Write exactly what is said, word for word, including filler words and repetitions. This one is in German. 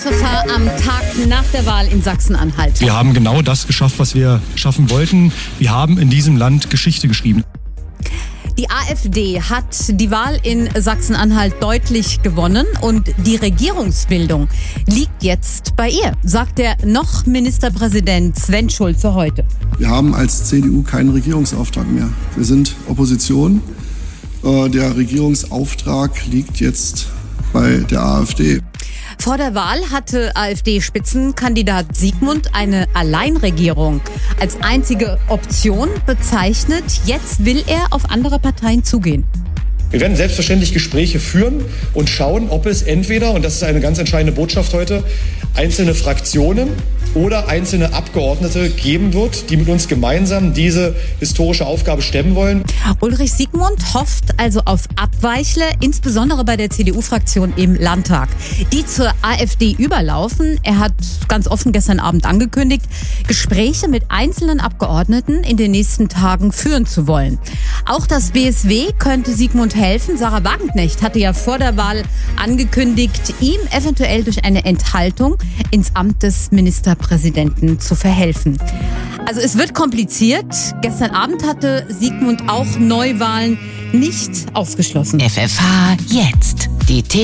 Verfahren am Tag nach der Wahl in Sachsen-Anhalt. Wir haben genau das geschafft, was wir schaffen wollten. Wir haben in diesem Land Geschichte geschrieben. Die AfD hat die Wahl in Sachsen-Anhalt deutlich gewonnen und die Regierungsbildung liegt jetzt bei ihr, sagt der noch Ministerpräsident Sven Schulze heute. Wir haben als C D U keinen Regierungsauftrag mehr. Wir sind Opposition. Der Regierungsauftrag liegt jetzt bei der AfD. Vor der Wahl hatte AfD-Spitzenkandidat Sigmund eine Alleinregierung als einzige Option bezeichnet. Jetzt will er auf andere Parteien zugehen. Wir werden selbstverständlich Gespräche führen und schauen, ob es entweder, und das ist eine ganz entscheidende Botschaft heute, einzelne Fraktionen oder einzelne Abgeordnete geben wird, die mit uns gemeinsam diese historische Aufgabe stemmen wollen. Ulrich Sigmund hofft also auf Abweichle, insbesondere bei der C D U-Fraktion im Landtag, die zur AfD überlaufen. Er hat ganz offen gestern Abend angekündigt, Gespräche mit einzelnen Abgeordneten in den nächsten Tagen führen zu wollen. Auch das B S W könnte Sigmund helfen. Sarah Wagenknecht hatte ja vor der Wahl angekündigt, ihm eventuell durch eine Enthaltung ins Amt des Ministerpräsidenten zu verhelfen. Also es wird kompliziert. Gestern Abend hatte Sigmund auch Neuwahlen nicht ausgeschlossen. F F H jetzt. Die